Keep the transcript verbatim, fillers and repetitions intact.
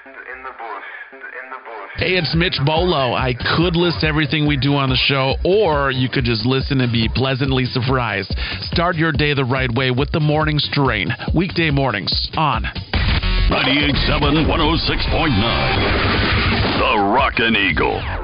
In the bush. In the bush. Hey, it's Mitch Bolo. I could list everything we do on the show, or you could just listen and be pleasantly surprised. Start your day the right way with the Morning Strain. Weekday mornings on ninety-eight point seven, one oh six point nine. The Rockin' Eagle.